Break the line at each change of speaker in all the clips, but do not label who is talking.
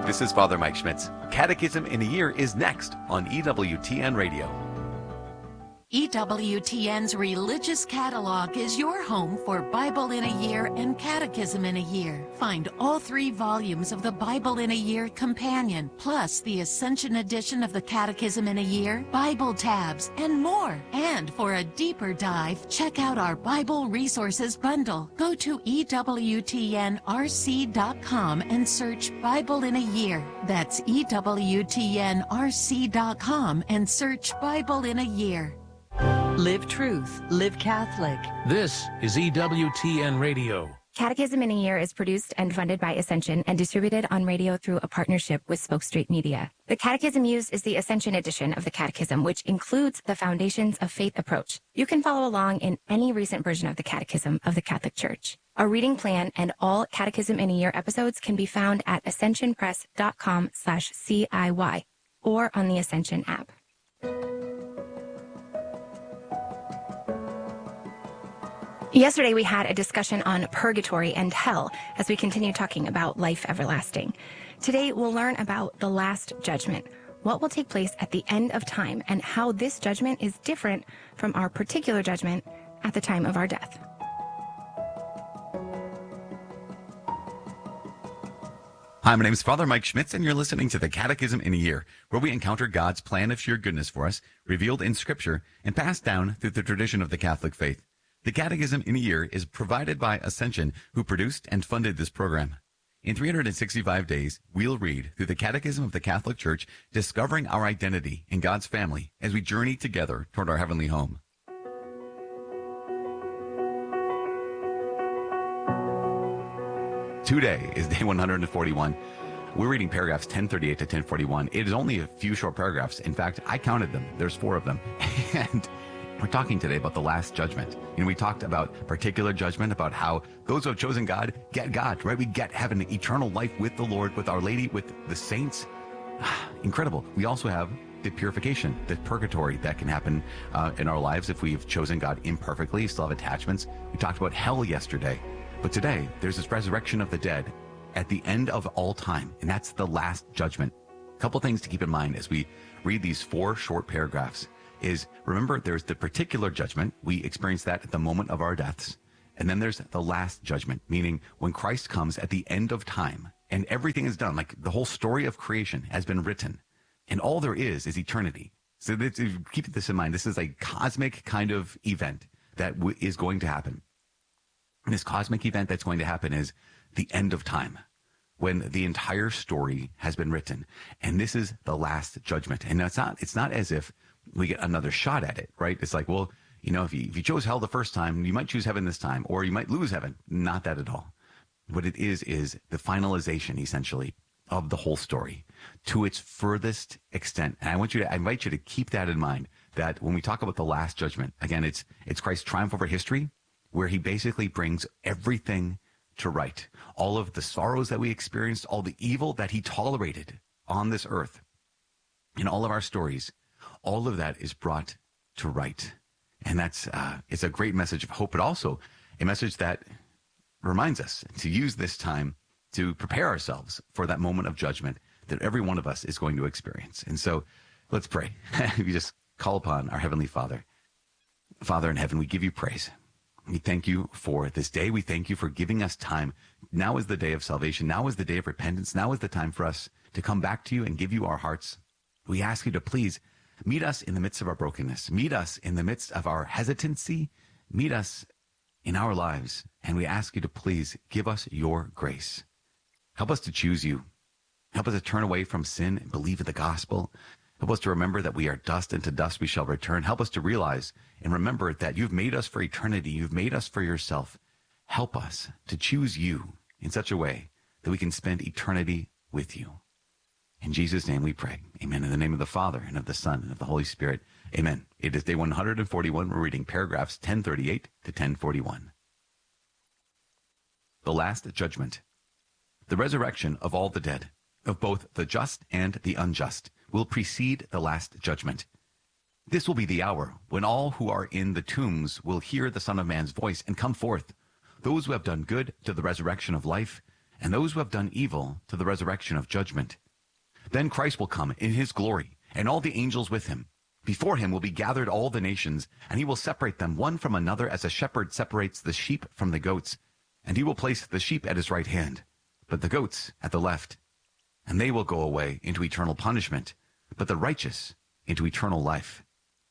This is Father Mike Schmitz. Catechism in a Year is next on EWTN Radio.
EWTN's Religious Catalog is your home for Bible in a Year and Catechism in a Year. Find all 3 volumes of the Bible in a Year Companion, plus the Ascension edition of the Catechism in a Year, Bible tabs, and more. And for a deeper dive, check out our Bible Resources Bundle. Go to EWTNRC.com and search Bible in a Year. That's EWTNRC.com and search Bible in a Year.
Live truth, live Catholic.
This is EWTN Radio.
Catechism in a Year is produced and funded by Ascension and distributed on radio through a partnership with Spoke Street Media. The catechism used is the Ascension edition of the Catechism, which includes the Foundations of Faith approach. You can follow along in any recent version of the Catechism of the Catholic Church. A reading plan and all Catechism in a Year episodes can be found at ascensionpress.com/CIY or on the Ascension app. Yesterday, we had a discussion on purgatory and hell as we continue talking about life everlasting. Today, we'll learn about the last judgment, what will take place at the end of time, and how this judgment is different from our particular judgment at the time of our death.
Hi, my name is Father Mike Schmitz, and you're listening to the Catechism in a Year, where we encounter God's plan of sheer goodness for us, revealed in Scripture, and passed down through the tradition of the Catholic faith. The Catechism in a Year is provided by Ascension, who produced and funded this program. In 365 days, we'll read through the Catechism of the Catholic Church, discovering our identity in God's family as we journey together toward our heavenly home. Today is day 141. We're reading paragraphs 1038 to 1041. It is only a few short paragraphs. In fact, I counted them. There's 4 of them. And we're talking today about the last judgment. We talked about particular judgment, about how those who have chosen God get God, right? We get heaven, eternal life with the Lord, with Our Lady, with the saints. Incredible. We also have the purification, the purgatory that can happen in our lives if we've chosen God imperfectly, still have attachments. We talked about hell yesterday. But today, there's this resurrection of the dead at the end of all time, and that's the last judgment. A couple things to keep in mind as we read these 4 short paragraphs is, remember, there's the particular judgment. We experience that at the moment of our deaths. And then there's the last judgment, meaning when Christ comes at the end of time and everything is done, like the whole story of creation has been written, and all there is eternity. So keep this in mind. This is a cosmic kind of event that is going to happen. And this cosmic event that's going to happen is the end of time, when the entire story has been written. And this is the last judgment. And it's not as if we get another shot at it, right? It's like, well, if you chose hell the first time, you might choose heaven this time, or you might lose heaven. Not that at all. What it is the finalization, essentially, of the whole story to its furthest extent. And I invite you to keep that in mind, that when we talk about the last judgment, again, it's Christ's triumph over history, where he basically brings everything to right. All of the sorrows that we experienced, all the evil that he tolerated on this earth, in all of our stories, all of that is brought to right. And it's a great message of hope, but also a message that reminds us to use this time to prepare ourselves for that moment of judgment that every one of us is going to experience. And so let's pray. We just call upon our Heavenly Father. Father in heaven, we give you praise. We thank you for this day. We thank you for giving us time. Now is the day of salvation. Now is the day of repentance. Now is the time for us to come back to you and give you our hearts. We ask you to please meet us in the midst of our brokenness. Meet us in the midst of our hesitancy. Meet us in our lives. And we ask you to please give us your grace. Help us to choose you. Help us to turn away from sin and believe in the gospel. Help us to remember that we are dust, and to dust we shall return. Help us to realize and remember that you've made us for eternity. You've made us for yourself. Help us to choose you in such a way that we can spend eternity with you. In Jesus' name we pray. Amen. In the name of the Father, and of the Son, and of the Holy Spirit. Amen. It is day 141. We're reading paragraphs 1038 to 1041. The last judgment. The resurrection of all the dead, of both the just and the unjust, will precede the last judgment. This will be the hour when all who are in the tombs will hear the Son of Man's voice and come forth, those who have done good to the resurrection of life, and those who have done evil to the resurrection of judgment. Then Christ will come in his glory, and all the angels with him. Before him will be gathered all the nations, and he will separate them one from another as a shepherd separates the sheep from the goats. And he will place the sheep at his right hand, but the goats at the left. And they will go away into eternal punishment, but the righteous into eternal life.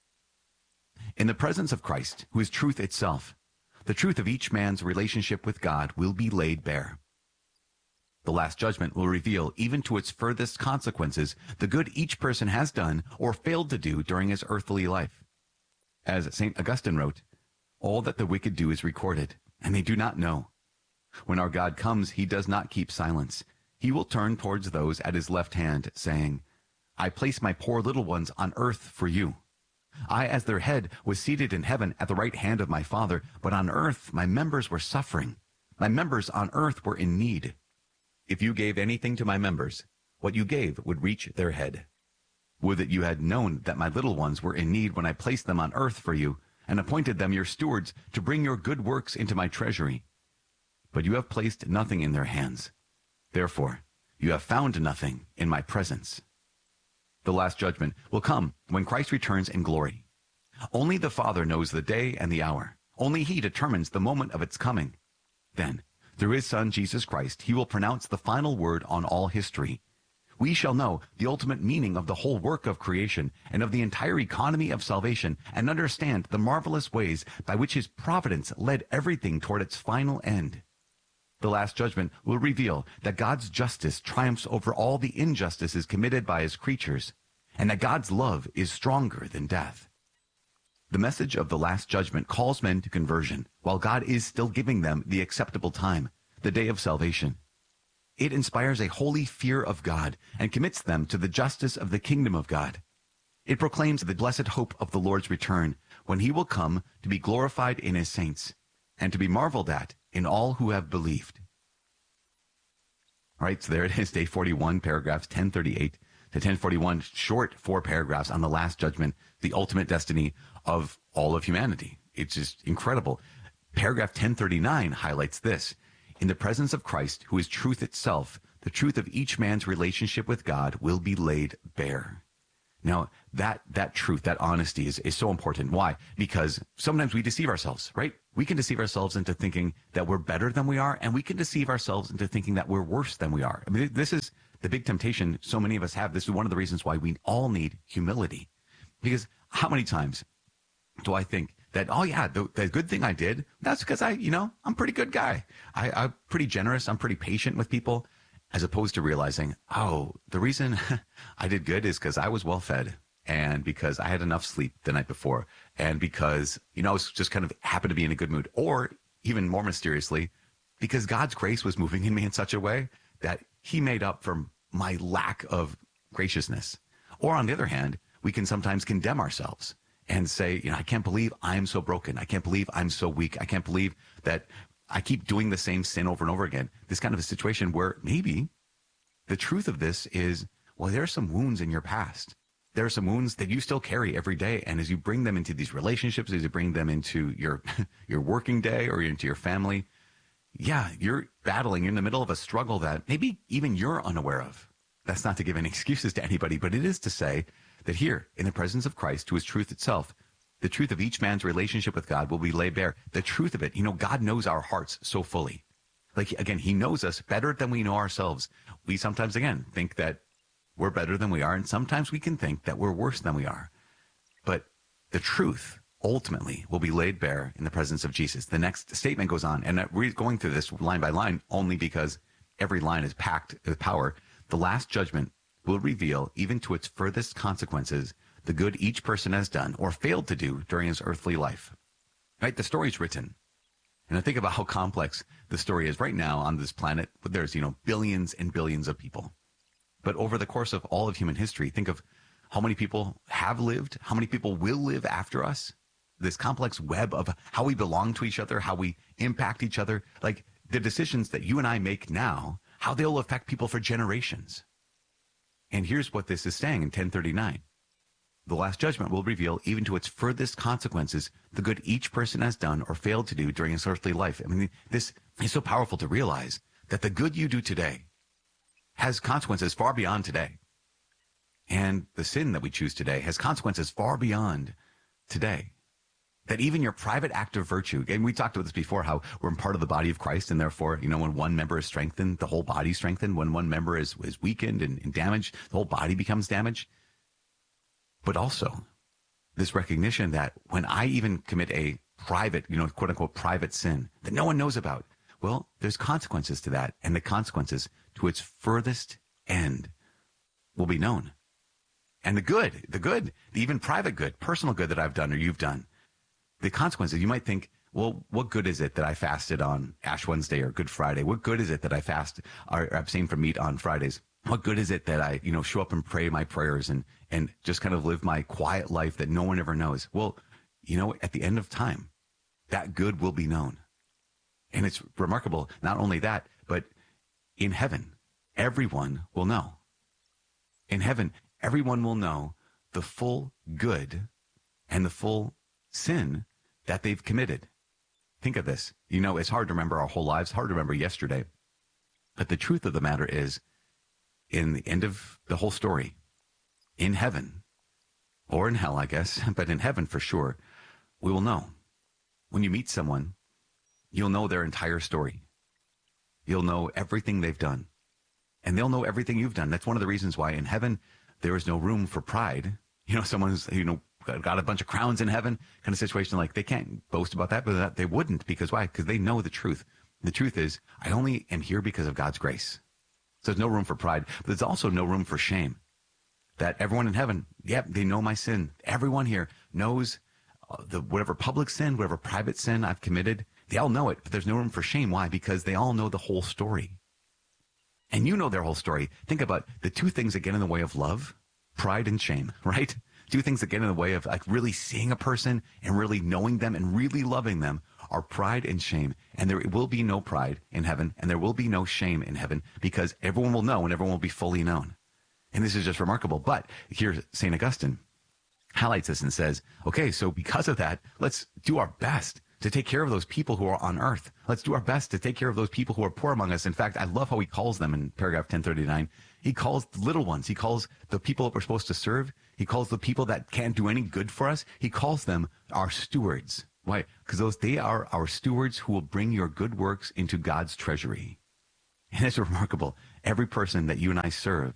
In the presence of Christ, who is truth itself, the truth of each man's relationship with God will be laid bare. The Last Judgment will reveal, even to its furthest consequences, the good each person has done or failed to do during his earthly life. As St. Augustine wrote, all that the wicked do is recorded, and they do not know. When our God comes, he does not keep silence. He will turn towards those at his left hand, saying, I place my poor little ones on earth for you. I, as their head, was seated in heaven at the right hand of my Father, but on earth my members were suffering. My members on earth were in need. If you gave anything to my members, what you gave would reach their head. Would that you had known that my little ones were in need when I placed them on earth for you, and appointed them your stewards to bring your good works into my treasury. But you have placed nothing in their hands. Therefore, you have found nothing in my presence. The Last Judgment will come when Christ returns in glory. Only the Father knows the day and the hour. Only he determines the moment of its coming. Then, through his Son, Jesus Christ, he will pronounce the final word on all history. We shall know the ultimate meaning of the whole work of creation and of the entire economy of salvation, and understand the marvelous ways by which his providence led everything toward its final end. The Last Judgment will reveal that God's justice triumphs over all the injustices committed by his creatures, and that God's love is stronger than death. The message of the Last Judgment calls men to conversion, while God is still giving them the acceptable time, the day of salvation. It inspires a holy fear of God and commits them to the justice of the kingdom of God. It proclaims the blessed hope of the Lord's return, when he will come to be glorified in his saints, and to be marveled at in all who have believed. All right, so there it is, day 41, paragraphs 1038 to 1041, short 4 paragraphs on the Last Judgment, the ultimate destiny of all of humanity. It's just incredible. Paragraph 1039 highlights this. In the presence of Christ, who is truth itself, the truth of each man's relationship with God will be laid bare. Now, that truth, that honesty is so important. Why? Because sometimes we deceive ourselves, right? We can deceive ourselves into thinking that we're better than we are, and we can deceive ourselves into thinking that we're worse than we are. I mean, this is the big temptation so many of us have. This is one of the reasons why we all need humility. Because how many times do I think that, oh yeah, the good thing I did, that's because I'm a pretty good guy. I'm pretty generous. I'm pretty patient with people. As opposed to realizing, oh, the reason I did good is because I was well fed, and because I had enough sleep the night before, and because, I was just kind of happened to be in a good mood. Or even more mysteriously, because God's grace was moving in me in such a way that he made up for my lack of graciousness. Or on the other hand, we can sometimes condemn ourselves and say, I can't believe I'm so broken. I can't believe I'm so weak. I can't believe that I keep doing the same sin over and over again. This kind of a situation where maybe the truth of this is, well, there are some wounds in your past. There are some wounds that you still carry every day. And as you bring them into these relationships, as you bring them into your working day or into your family, yeah, you're battling. You're in the middle of a struggle that maybe even you're unaware of. That's not to give any excuses to anybody, but it is to say that here, in the presence of Christ, who is truth itself, the truth of each man's relationship with God will be laid bare. The truth of it, God knows our hearts so fully. Like, again, he knows us better than we know ourselves. We sometimes, again, think that we're better than we are, and sometimes we can think that we're worse than we are. But the truth, ultimately, will be laid bare in the presence of Jesus. The next statement goes on, and we're going through this line by line only because every line is packed with power. The Last Judgment will reveal, even to its furthest consequences, the good each person has done or failed to do during his earthly life. Right? The story's written. And I think about how complex the story is right now on this planet. There's, billions and billions of people. But over the course of all of human history, think of how many people have lived, how many people will live after us. This complex web of how we belong to each other, how we impact each other, like the decisions that you and I make now, how they'll affect people for generations. And here's what this is saying in 1039. The Last Judgment will reveal, even to its furthest consequences, the good each person has done or failed to do during his earthly life. I mean, this is so powerful to realize that the good you do today has consequences far beyond today. And the sin that we choose today has consequences far beyond today. That even your private act of virtue, and we talked about this before, how we're part of the body of Christ, and therefore, when one member is strengthened, the whole body is strengthened. When one member is weakened and damaged, the whole body becomes damaged. But also, this recognition that when I even commit a private, quote unquote, private sin that no one knows about, well, there's consequences to that, and the consequences to its furthest end will be known. And the good, the even private good, personal good that I've done or you've done, the consequences, you might think, well, what good is it that I fasted on Ash Wednesday or Good Friday? What good is it that I fast or abstain from meat on Fridays? What good is it that I, show up and pray my prayers and just kind of live my quiet life that no one ever knows? Well, at the end of time, that good will be known. And it's remarkable. Not only that, but in heaven, everyone will know. In heaven, everyone will know the full good and the full sin that they've committed. Think of this. It's hard to remember our whole lives, hard to remember yesterday. But the truth of the matter is, in the end of the whole story, in heaven, or in hell, I guess, but in heaven for sure, we will know. When you meet someone, you'll know their entire story. You'll know everything they've done. And they'll know everything you've done. That's one of the reasons why in heaven, there is no room for pride. Someone who's, got a bunch of crowns in heaven kind of situation, like they can't boast about that, but they wouldn't. Because why? Because they know the truth. The truth is, I only am here because of God's grace. So there's no room for pride, but there's also no room for shame. That everyone in heaven, they know my sin. Everyone here knows whatever public sin, whatever private sin I've committed. They all know it, but there's no room for shame. Why? Because they all know the whole story. And you know their whole story. Think about the two things that get in the way of love, pride and shame, right? Two things that get in the way of like really seeing a person and really knowing them and really loving them are pride and shame. And there will be no pride in heaven, and there will be no shame in heaven, because everyone will know and everyone will be fully known. And this is just remarkable. But here, St. Augustine highlights this and says, okay, so because of that, let's do our best to take care of those people who are on earth. Let's do our best to take care of those people who are poor among us. In fact, I love how he calls them in paragraph 1039. He calls the little ones. He calls the people that we're supposed to serve. He calls the people that can't do any good for us. He calls them our stewards. Why? Because they are our stewards who will bring your good works into God's treasury. And it's remarkable. Every person that you and I serve,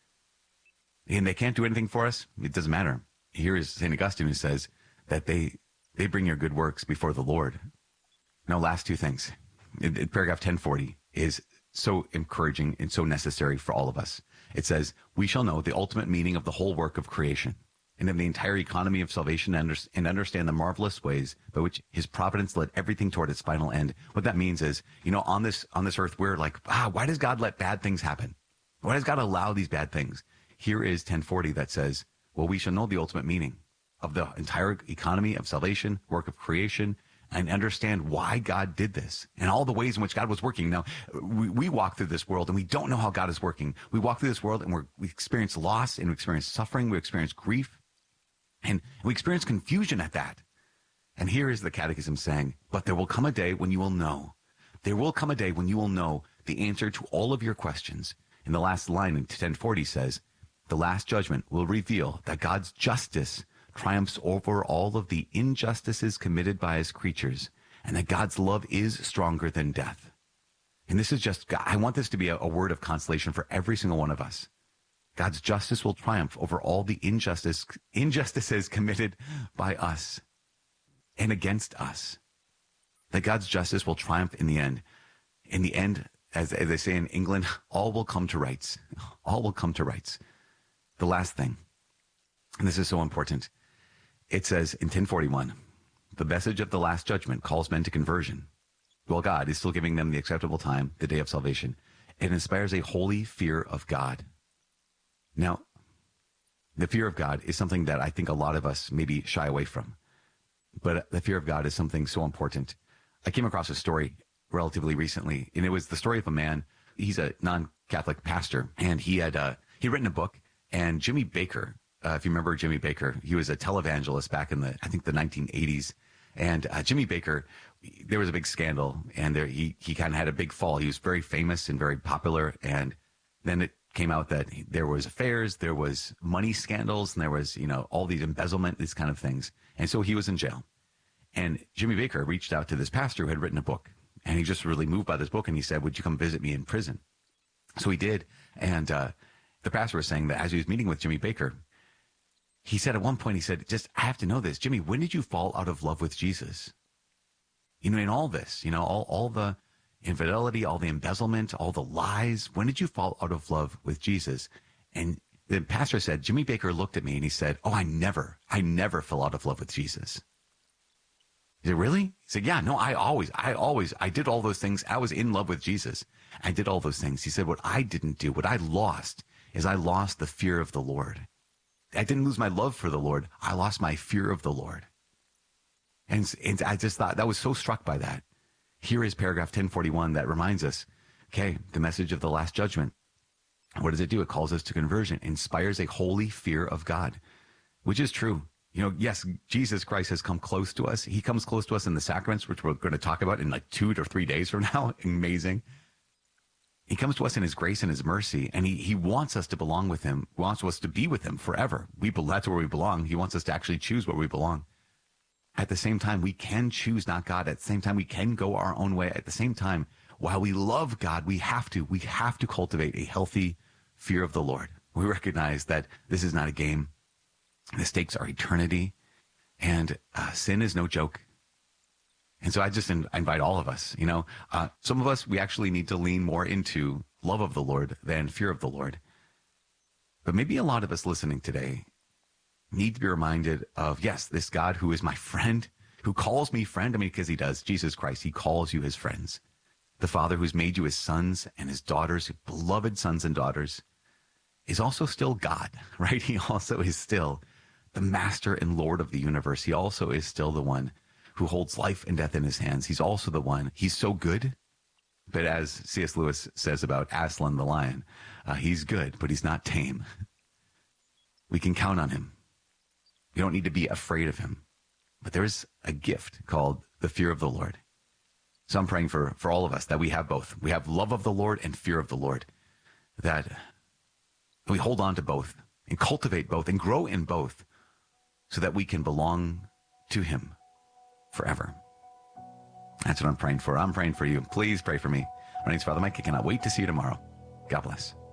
and they can't do anything for us, it doesn't matter. Here is St. Augustine who says that they bring your good works before the Lord. Now, last two things. In paragraph 1040 is so encouraging and so necessary for all of us. It says, we shall know the ultimate meaning of the whole work of creation and of the entire economy of salvation, and understand the marvelous ways by which his providence led everything toward its final end. What that means is, on this earth, we're like, why does God let bad things happen? Why does God allow these bad things? Here is 1040 that says, well, we shall know the ultimate meaning of the entire economy of salvation, work of creation, and understand why God did this and all the ways in which God was working. Now, we walk through this world and we don't know how God is working. We walk through this world and we experience loss and we experience suffering. We experience grief and we experience confusion at that. And here is the Catechism saying, but there will come a day when you will know. There will come a day when you will know the answer to all of your questions. And the last line in 1040 says, the last judgment will reveal that God's justice triumphs over all of the injustices committed by his creatures, and that God's love is stronger than death. And this is just, I want this to be a word of consolation for every single one of us. God's justice will triumph over all the injustices committed by us and against us. That God's justice will triumph in the end. In the end, as they say in England, all will come to rights. All will come to rights. The last thing, and this is so important, it says in 1041, the message of the last judgment calls men to conversion. Well, God is still giving them the acceptable time, the day of salvation. It inspires a holy fear of God. Now, the fear of God is something that I think a lot of us maybe shy away from. But the fear of God is something so important. I came across a story relatively recently, and it was the story of a man. He's a non-Catholic pastor, and he had written a book. And Jimmy Baker, if you remember Jimmy Baker, he was a televangelist back in the 1980s. And Jimmy Baker there was a big scandal, and he kind of had a big fall. He was very famous and very popular, and then it came out that there was affairs, there was money scandals, and there was, all these embezzlement, these kind of things. And so he was in jail. And Jimmy Bakker reached out to this pastor who had written a book, and he just really moved by this book, and he said, would you come visit me in prison? So he did, and the pastor was saying that as he was meeting with Jimmy Bakker, he said at one point, he said, I have to know this. Jimmy, when did you fall out of love with Jesus? In all this, all the infidelity, all the embezzlement, all the lies, when did you fall out of love with Jesus? And the pastor said, Jimmy Bakker looked at me and he said, oh, I never fell out of love with Jesus. He said, really? He said, yeah, no, I did all those things. I was in love with Jesus. I did all those things. He said, what I didn't do, what I lost is I lost the fear of the Lord. I didn't lose my love for the Lord. I lost my fear of the Lord. And I just thought, that was so struck by that. Here is paragraph 1041 that reminds us, okay, the message of the last judgment. What does it do? It calls us to conversion, inspires a holy fear of God, which is true. Yes, Jesus Christ has come close to us. He comes close to us in the sacraments, which we're going to talk about in like 2 to 3 days from now. Amazing. He comes to us in his grace and his mercy, and he wants us to belong with him, wants us to be with him forever. That's where we belong. He wants us to actually choose where we belong. At the same time, we can choose not God. At the same time, we can go our own way. At the same time, while we love God, we have to cultivate a healthy fear of the Lord. We recognize that this is not a game. The stakes are eternity, and sin is no joke. And so I just invite all of us, some of us, we actually need to lean more into love of the Lord than fear of the Lord. But maybe a lot of us listening today need to be reminded of, yes, this God who is my friend, who calls me friend. Because he does. Jesus Christ, he calls you his friends. The Father who's made you his sons and his daughters, beloved sons and daughters, is also still God, right? He also is still the master and Lord of the universe. He also is still the one who holds life and death in his hands. He's also the one. He's so good. But as C.S. Lewis says about Aslan the lion, he's good, but he's not tame. We can count on him. We don't need to be afraid of him. But there's a gift called the fear of the Lord. So I'm praying for all of us that we have both. We have love of the Lord and fear of the Lord. That we hold on to both and cultivate both and grow in both so that we can belong to him forever. That's what I'm praying for. I'm praying for you. Please pray for me. My name's Father Mike. I cannot wait to see you tomorrow. God bless.